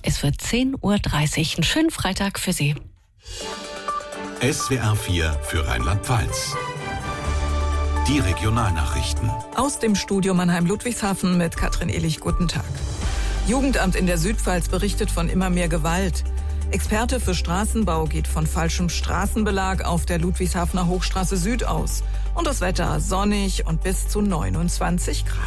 Es wird 10:30 Uhr. Einen schönen Freitag für Sie. SWR 4 für Rheinland-Pfalz. Die Regionalnachrichten. Aus dem Studio Mannheim-Ludwigshafen mit Katrin Ehlich. Guten Tag. Jugendamt in der Südpfalz berichtet von immer mehr Gewalt. Experte für Straßenbau geht von falschem Straßenbelag auf der Ludwigshafener Hochstraße Süd aus. Und das Wetter sonnig und bis zu 29 Grad.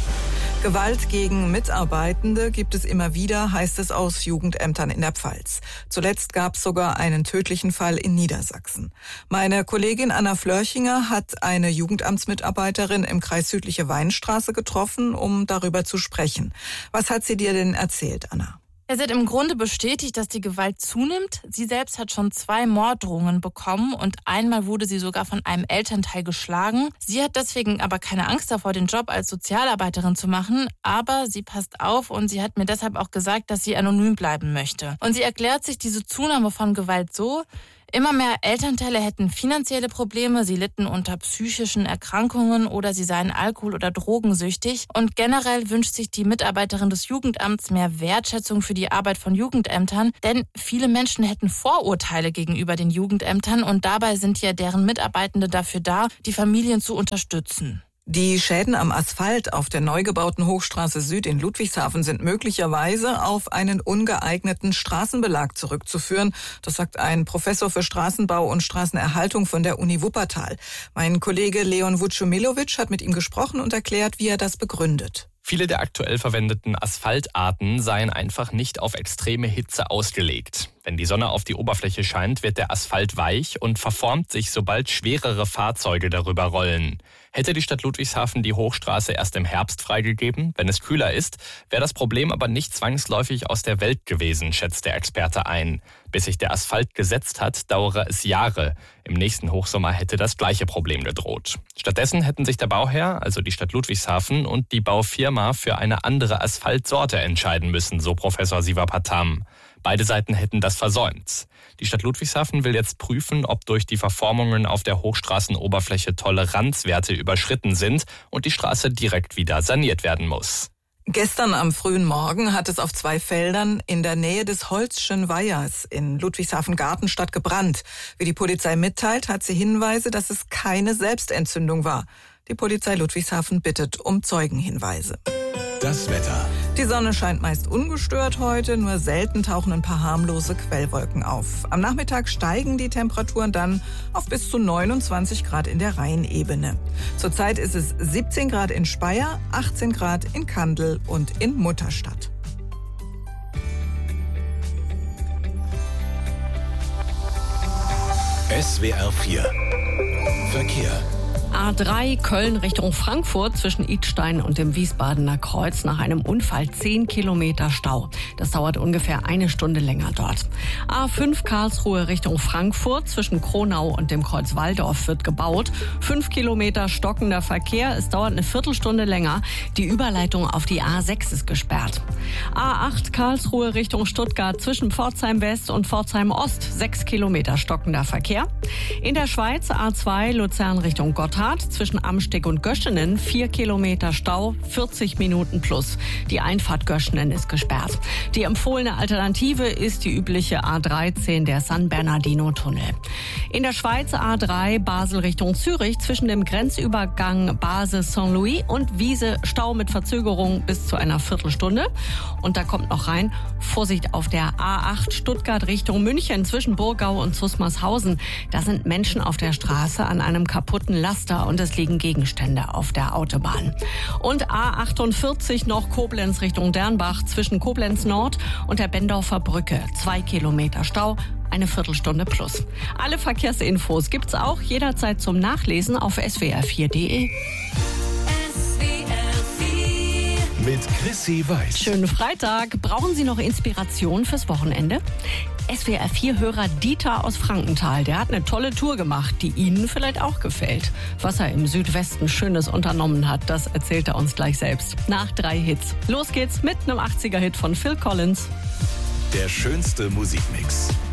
Gewalt gegen Mitarbeitende gibt es immer wieder, heißt es aus Jugendämtern in der Pfalz. Zuletzt gab es sogar einen tödlichen Fall in Niedersachsen. Meine Kollegin Anna Flörchinger hat eine Jugendamtsmitarbeiterin im Kreis Südliche Weinstraße getroffen, um darüber zu sprechen. Was hat sie dir denn erzählt, Anna? Sie hat im Grunde bestätigt, dass die Gewalt zunimmt. Sie selbst hat schon 2 Morddrohungen bekommen und einmal wurde sie sogar von einem Elternteil geschlagen. Sie hat deswegen aber keine Angst davor, den Job als Sozialarbeiterin zu machen, aber sie passt auf und sie hat mir deshalb auch gesagt, dass sie anonym bleiben möchte. Und sie erklärt sich diese Zunahme von Gewalt so: Immer mehr Elternteile hätten finanzielle Probleme, sie litten unter psychischen Erkrankungen oder sie seien alkohol- oder drogensüchtig. Und generell wünscht sich die Mitarbeiterin des Jugendamts mehr Wertschätzung für die Arbeit von Jugendämtern, denn viele Menschen hätten Vorurteile gegenüber den Jugendämtern und dabei sind ja deren Mitarbeitende dafür da, die Familien zu unterstützen. Die Schäden am Asphalt auf der neu gebauten Hochstraße Süd in Ludwigshafen sind möglicherweise auf einen ungeeigneten Straßenbelag zurückzuführen. Das sagt ein Professor für Straßenbau und Straßenerhaltung von der Uni Wuppertal. Mein Kollege Leon Vucemilovic hat mit ihm gesprochen und erklärt, wie er das begründet. Viele der aktuell verwendeten Asphaltarten seien einfach nicht auf extreme Hitze ausgelegt. Wenn die Sonne auf die Oberfläche scheint, wird der Asphalt weich und verformt sich, sobald schwerere Fahrzeuge darüber rollen. Hätte die Stadt Ludwigshafen die Hochstraße erst im Herbst freigegeben, wenn es kühler ist, wäre das Problem aber nicht zwangsläufig aus der Welt gewesen, schätzt der Experte ein. Bis sich der Asphalt gesetzt hat, dauere es Jahre. Im nächsten Hochsommer hätte das gleiche Problem gedroht. Stattdessen hätten sich der Bauherr, also die Stadt Ludwigshafen, und die Baufirma für eine andere Asphaltsorte entscheiden müssen, so Professor Siva Patam. Beide Seiten hätten das versäumt. Die Stadt Ludwigshafen will jetzt prüfen, ob durch die Verformungen auf der Hochstraßenoberfläche Toleranzwerte überschritten sind und die Straße direkt wieder saniert werden muss. Gestern am frühen Morgen hat es auf 2 Feldern in der Nähe des Holzschen Weihers in Ludwigshafen-Gartenstadt gebrannt. Wie die Polizei mitteilt, hat sie Hinweise, dass es keine Selbstentzündung war. Die Polizei Ludwigshafen bittet um Zeugenhinweise. Das Wetter. Die Sonne scheint meist ungestört heute, nur selten tauchen ein paar harmlose Quellwolken auf. Am Nachmittag steigen die Temperaturen dann auf bis zu 29 Grad in der Rheinebene. Zurzeit ist es 17 Grad in Speyer, 18 Grad in Kandel und in Mutterstadt. SWR 4 Verkehr. A3 Köln Richtung Frankfurt zwischen Idstein und dem Wiesbadener Kreuz nach einem Unfall 10 Kilometer Stau. Das dauert ungefähr 1 Stunde länger dort. A5 Karlsruhe Richtung Frankfurt zwischen Kronau und dem Kreuz Walldorf wird gebaut. 5 Kilometer stockender Verkehr. Es dauert eine Viertelstunde länger. Die Überleitung auf die A6 ist gesperrt. A8 Karlsruhe Richtung Stuttgart zwischen Pforzheim West und Pforzheim Ost. 6 Kilometer stockender Verkehr. In der Schweiz A2 Luzern Richtung Gotthard zwischen Amsteg und Göschenen 4 Kilometer Stau, 40 Minuten plus. Die Einfahrt Göschenen ist gesperrt. Die empfohlene Alternative ist die übliche A13, der San Bernardino-Tunnel. In der Schweiz A3 Basel Richtung Zürich zwischen dem Grenzübergang Basel-Saint-Louis und Wiese Stau mit Verzögerung bis zu einer Viertelstunde. Und da kommt noch rein, Vorsicht auf der A8 Stuttgart Richtung München zwischen Burgau und Zusmarshausen. Da sind Menschen auf der Straße an einem kaputten Laster und es liegen Gegenstände auf der Autobahn. Und A48 noch Koblenz Richtung Dernbach zwischen Koblenz Nord und der Bendorfer Brücke. 2 Kilometer Stau, eine Viertelstunde plus. Alle Verkehrsinfos gibt's auch jederzeit zum Nachlesen auf swr4.de. Mit Chrissy Weiß. Schönen Freitag. Brauchen Sie noch Inspiration fürs Wochenende? SWR4-Hörer Dieter aus Frankenthal, der hat eine tolle Tour gemacht, die Ihnen vielleicht auch gefällt. Was er im Südwesten Schönes unternommen hat, das erzählt er uns gleich selbst. Nach 3 Hits. Los geht's mit einem 80er-Hit von Phil Collins. Der schönste Musikmix.